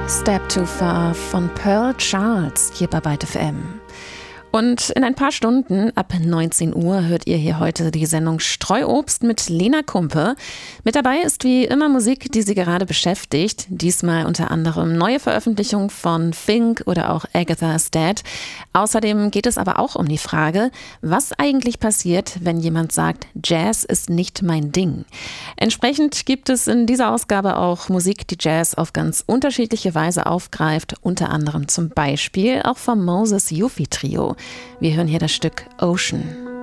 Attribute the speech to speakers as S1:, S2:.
S1: Step Too Far von Pearl Charles hier bei Byte FM. Und in ein paar Stunden, ab 19 Uhr, hört ihr hier heute die Sendung Streuobst mit Lena Kumpe. Mit dabei ist wie immer Musik, die sie gerade beschäftigt. Diesmal unter anderem neue Veröffentlichungen von Fink oder auch Agatha's Dad. Außerdem geht es aber auch um die Frage, was eigentlich passiert, wenn jemand sagt, Jazz ist nicht mein Ding. Entsprechend gibt es in dieser Ausgabe auch Musik, die Jazz auf ganz unterschiedliche Weise aufgreift. Unter anderem zum Beispiel auch vom Moses Yufi Trio. Wir hören hier das Stück Ocean.